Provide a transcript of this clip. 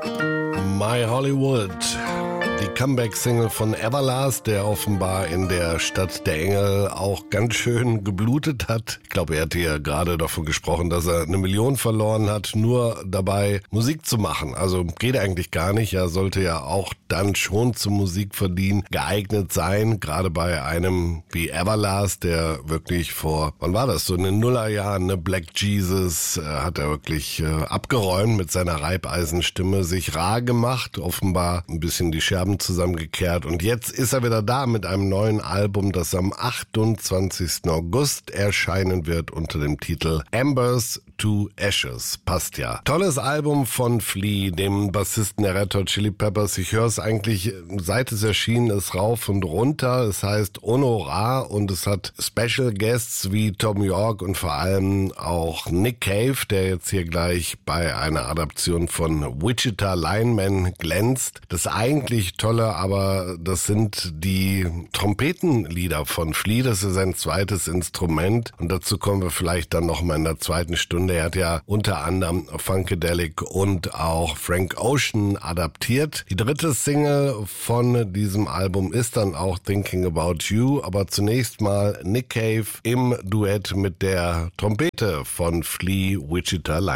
My Hollywood, die Comeback-Single von Everlast, der offenbar in der Stadt der Engel auch ganz schön geblutet hat. Ich glaube, er hat hier gerade davon gesprochen, dass er 1 Million verloren hat, nur dabei Musik zu machen. Also geht eigentlich gar nicht. Er sollte ja auch dann schon zum Musikverdienen geeignet sein, gerade bei einem wie Everlast, der wirklich vor, wann war das, so in den Nullerjahren, ne, Black Jesus, hat er wirklich abgeräumt mit seiner Reibeisenstimme, sich rar gemacht, offenbar ein bisschen die Scherben zusammengekehrt, und jetzt ist er wieder da mit einem neuen Album, das am 28. August erscheinen wird unter dem Titel Embers to Ashes. Passt ja. Tolles Album von Flea, dem Bassisten der Red Hot Chili Peppers. Ich höre es eigentlich, seit es erschienen ist, rauf und runter. Es heißt Honorar und es hat Special Guests wie Tom York und vor allem auch Nick Cave, der jetzt hier gleich bei einer Adaption von Wichita Lineman glänzt. Das eigentlich Tolle, aber das sind die Trompetenlieder von Flea. Das ist sein zweites Instrument und dazu kommen wir vielleicht dann nochmal in der zweiten Stunde. Er hat ja unter anderem Funkadelic und auch Frank Ocean adaptiert. Die dritte Single von diesem Album ist dann auch Thinking About You, aber zunächst mal Nick Cave im Duett mit der Trompete von Flea, Wichita Lineman.